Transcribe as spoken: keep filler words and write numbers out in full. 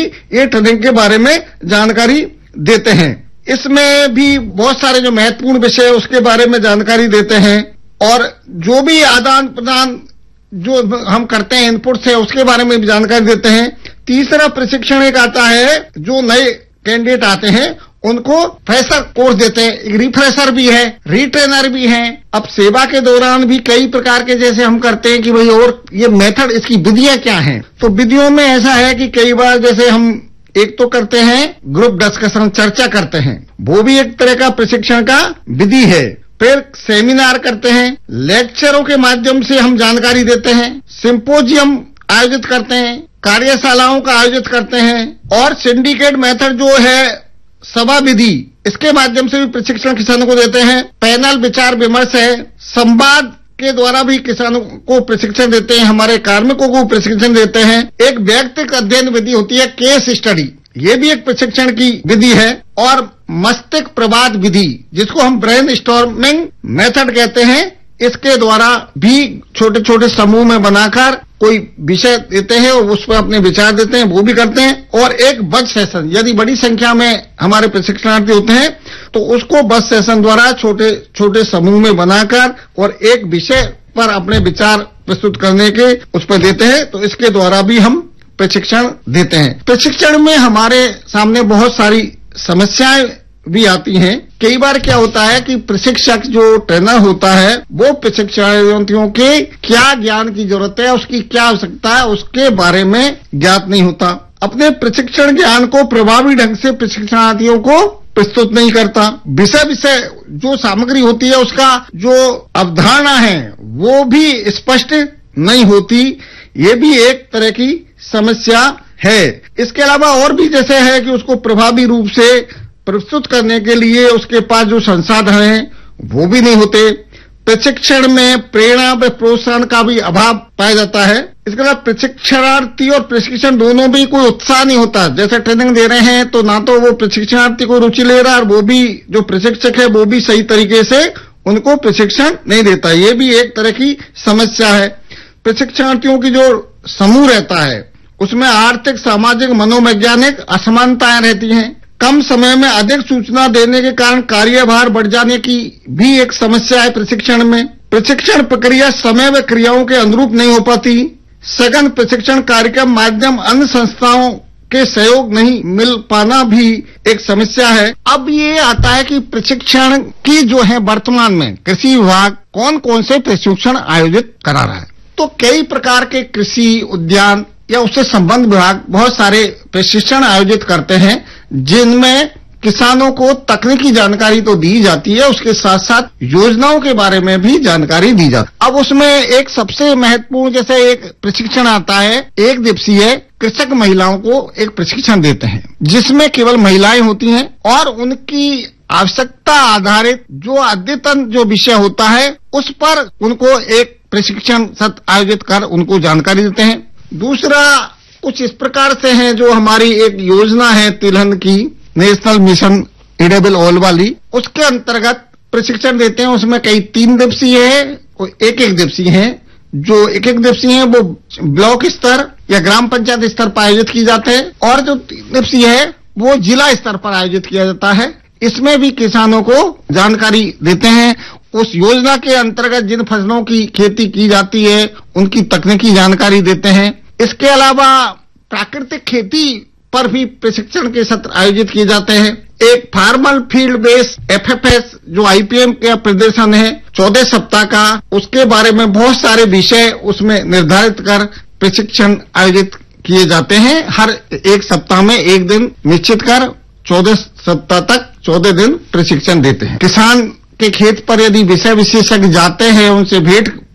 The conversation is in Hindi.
ये ट्रेनिंग के बारे में जानकारी देते हैं। इसमें भी बहुत सारे जो महत्वपूर्ण विषय है उसके बारे में जानकारी देते हैं और जो भी आदान प्रदान जो हम करते हैं इनपुट से उसके बारे में भी जानकारी देते हैं। तीसरा प्रशिक्षण एक आता है, जो नए कैंडिडेट आते हैं उनको फ्रेशर कोर्स देते हैं। एक रिफ्रेशर भी है, रिट्रेनर भी है। अब सेवा के दौरान भी कई प्रकार के जैसे हम करते हैं कि भाई और ये मेथड, इसकी विधियां क्या हैं। तो विधियों में ऐसा है कि कई बार जैसे हम एक तो करते हैं ग्रुप डिस्कशन, चर्चा करते हैं, वो भी एक तरह का प्रशिक्षण का विधि है। फिर सेमिनार करते हैं, लेक्चरों के माध्यम से हम जानकारी देते हैं, सिंपोजियम आयोजित करते हैं, कार्यशालाओं का आयोजित करते हैं और सिंडिकेट मेथड जो है सभा विधि, इसके माध्यम से भी प्रशिक्षण किसानों को देते हैं। पैनल विचार विमर्श है, संवाद के द्वारा भी किसानों को प्रशिक्षण देते हैं, हमारे कार्मिकों को प्रशिक्षण देते हैं। एक व्यक्तिगत अध्ययन विधि होती है, केस स्टडी, ये भी एक प्रशिक्षण की विधि है। और मस्तिष्क प्रवाद विधि, जिसको हम ब्रेन स्टॉर्मिंग मेथड कहते हैं, इसके द्वारा भी छोटे छोटे समूह में बनाकर कोई विषय देते हैं और उस पर अपने विचार देते हैं, वो भी करते हैं। और एक बज सेशन, यदि बड़ी संख्या में हमारे प्रशिक्षणार्थी होते हैं तो उसको बज सेशन द्वारा छोटे छोटे समूह में बनाकर और एक विषय पर अपने विचार प्रस्तुत करने के उस पर देते हैं। तो इसके द्वारा भी हम प्रशिक्षण देते हैं। प्रशिक्षण में हमारे सामने बहुत सारी समस्याएं भी आती हैं। कई बार क्या होता है कि प्रशिक्षक जो ट्रेनर होता है वो प्रशिक्षणार्थियों के क्या ज्ञान की जरूरत है, उसकी क्या आवश्यकता है, उसके बारे में ज्ञात नहीं होता। अपने प्रशिक्षण ज्ञान को प्रभावी ढंग से प्रशिक्षणार्थियों को प्रस्तुत नहीं करता। विषय विषय जो सामग्री होती है उसका जो अवधारणा है वो भी स्पष्ट नहीं होती। ये भी एक तरह की समस्या है। इसके अलावा और भी जैसे है कि उसको प्रभावी रूप से प्रस्तुत करने के लिए उसके पास जो संसाधन हैं वो भी नहीं होते। प्रशिक्षण में प्रेरणा व प्रोत्साहन का भी अभाव पाया जाता है। इसके अलावा प्रशिक्षणार्थी और प्रशिक्षण दोनों भी कोई उत्साह नहीं होता। जैसे ट्रेनिंग दे रहे हैं तो ना तो वो प्रशिक्षणार्थी को रुचि ले रहा और वो भी जो प्रशिक्षक है वो भी सही तरीके से उनको प्रशिक्षण नहीं देता। ये भी एक तरह की समस्या है। प्रशिक्षणार्थियों की जो समूह रहता है उसमें आर्थिक, सामाजिक, मनोवैज्ञानिक असमानताएं रहती हैं। कम समय में अधिक सूचना देने के कारण कार्यभार बढ़ जाने की भी एक समस्या है प्रशिक्षण में। प्रशिक्षण प्रक्रिया समय व क्रियाओं के अनुरूप नहीं हो पाती। सघन प्रशिक्षण कार्यक्रम माध्यम अन्य संस्थाओं के सहयोग नहीं मिल पाना भी एक समस्या है। अब ये आता है कि प्रशिक्षण की जो है वर्तमान में कृषि विभाग कौन कौन से प्रशिक्षण आयोजित करा रहा है। तो कई प्रकार के कृषि, उद्यान या उससे संबंध विभाग बहुत सारे प्रशिक्षण आयोजित करते हैं जिनमें किसानों को तकनीकी जानकारी तो दी जाती है, उसके साथ साथ योजनाओं के बारे में भी जानकारी दी जाती है। अब उसमें एक सबसे महत्वपूर्ण जैसे एक प्रशिक्षण आता है, एक दिवसीय कृषक महिलाओं को एक प्रशिक्षण देते हैं जिसमें केवल महिलाएं होती हैं और उनकी आवश्यकता आधारित जो अद्यतन जो विषय होता है उस पर उनको एक प्रशिक्षण सत्र आयोजित कर उनको जानकारी देते हैं। दूसरा कुछ इस प्रकार से है, जो हमारी एक योजना है तिलहन की, नेशनल मिशन ईडेबल ऑयल वाली, उसके अंतर्गत प्रशिक्षण देते हैं। उसमें कई तीन दिवसीय है और एक एक दिवसीय है। जो एक एक दिवसीय है वो ब्लॉक स्तर या ग्राम पंचायत स्तर पर आयोजित की जाते हैं और जो तीन दिवसीय है वो जिला स्तर पर आयोजित किया जाता है। इसमें भी किसानों को जानकारी देते हैं। उस योजना के अंतर्गत जिन फसलों की खेती की जाती है उनकी तकनीकी जानकारी देते हैं। इसके अलावा प्राकृतिक खेती पर भी प्रशिक्षण के सत्र आयोजित किए जाते हैं। एक formal field based F F S जो आई पी एम का प्रदर्शन है चौदह सप्ताह का, उसके बारे में बहुत सारे विषय उसमें निर्धारित कर प्रशिक्षण आयोजित किए जाते हैं। हर एक सप्ताह में एक दिन निश्चित कर चौदह सप्ताह तक चौदह दिन प्रशिक्षण देते हैं। किसान के खेत पर यदि विषय विशेषज्ञ जाते हैं, उनसे भेंट